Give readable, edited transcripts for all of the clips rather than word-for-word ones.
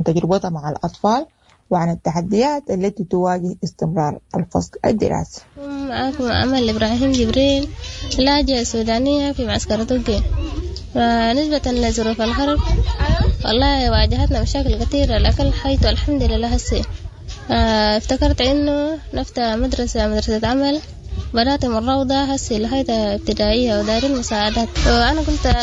تجربتها مع الأطفال وعن التحديات التي تواجه استمرار الفصل الدراسي. معكم أمل إبراهيم جبريل، لاجئة سودانية في معسكر طوقي. نسبة لظروف الحرب والله واجهتنا مشاكل كثيرة، لكن حيث الحمد لله هسي افتكرت إنه نفتح مدرسة عمل، بدأت من الروضة هسي لغاية ابتدائية ودارين مساعدات. وأنا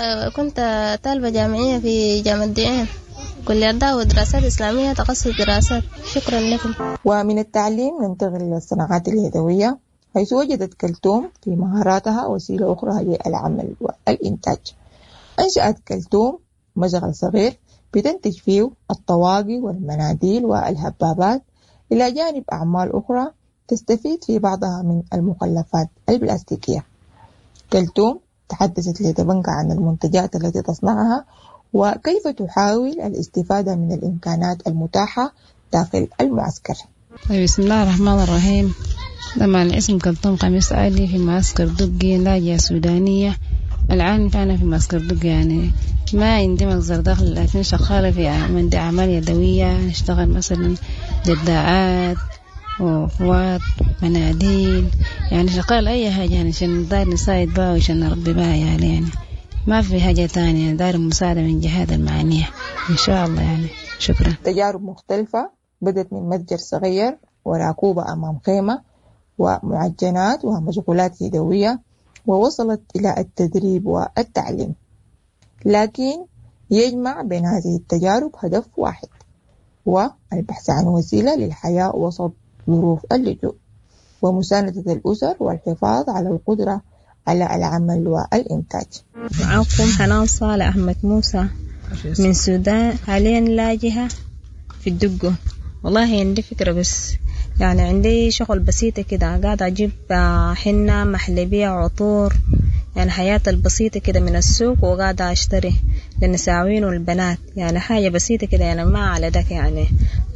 كنت طالبة جامعية في جامعة دي كلية دعوة ودراسات إسلامية تخصص دراسات. شكرا لكم. ومن التعليم ننتقل للصناعات اليدوية، حيث وجدت كلثوم في مهاراتها وسيلة أخرى للعمل والإنتاج. أنشأت كلثوم مشغل صغير بتنتج فيه الطواقي والمناديل والهبابات، إلى جانب أعمال أخرى تستفيد في بعضها من المخلفات البلاستيكية. كلثوم تحدثت لدبنجة عن المنتجات التي تصنعها وكيف تحاول الاستفادة من الإمكانات المتاحة داخل المعسكر. بسم الله الرحمن الرحيم. طبعا اسم كلثوم قميص آلي في معسكر دقي، لاجئة سودانية. الآن أنا في معسكر دقي، يعني ما عندي مصدر دخل، لكن شغالة في أعمال يدوية. نشتغل مثلا جداعات وخوات مناديل، يعني شغال أي حاجة يعني عشان داير نساعد بها وعشان نربي بها يعني ما في حاجة تانية، داير مساعدة من جهات المعنية إن شاء الله يعني. شكرا. تجارب مختلفة بدت من متجر صغير وراكوبة أمام خيمة ومعجنات ومشغولات يدوية، ووصلت إلى التدريب والتعليم. لكن يجمع بين هذه التجارب هدف واحد، والبحث عن وسيلة للحياة وسط ظروف اللجوء ومساندة الأسر والحفاظ على القدرة على العمل والإنتاج. معكم حنان صالح أحمد موسى من السودان، حاليا لاجئة في الدقة. والله عندي فكرة، بس يعني عندي شغل بسيطة كده، قاعدة أجيب حنة محلبية عطور، يعني حياة البسيطة كده من السوق، وقاعدة أشتري للنساوين والبنات، يعني حاجة بسيطة كده، يعني ما على دك يعني.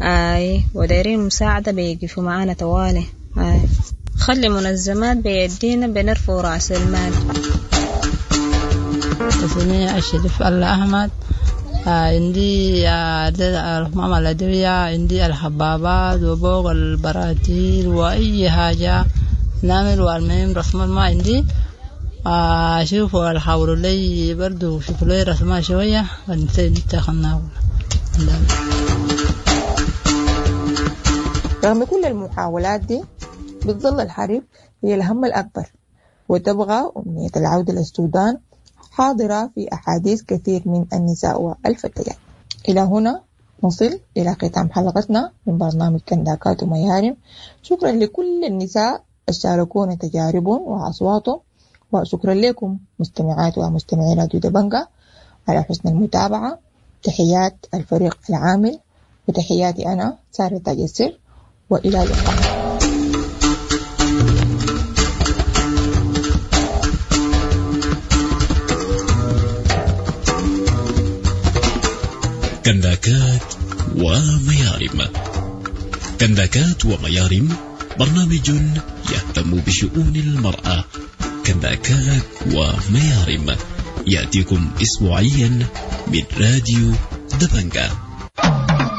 ودايرين مساعدة بيقفوا معانا توالي. خلي منظمات بيدينا بنرفع رأس المال. اسمي الشريف الله أحمد. عندي ماما الأدوية، عندي الحبابات وبوق البراتيل وأي حاجة نعمل. والمهم رسم ما عندي شوفوا الحاولوا لي برضو، شوفوا لي رسمها شوية ونتخلنا. رغم كل المحاولات دي بتظل الحرب هي الهم الأكبر، وتبغى أمنية العودة للسودان حاضرة في أحاديث كثير من النساء والفتيات. إلى هنا نصل إلى ختام حلقتنا من برنامج كنداكات وميارم. شكرا لكل النساء شاركونا تجاربهم وأصواتهم، وشكرا لكم مستمعات ومستمعي راديو دبنجة على حسن المتابعة. تحيات الفريق العامل وتحياتي أنا سارة تاج السر، وإلى اللقاء. كنداكات وميارم. كنداكات وميارم برنامج يهتم بشؤون المرأة. كنداكات وميارم يأتيكم أسبوعيا من راديو دبنجة.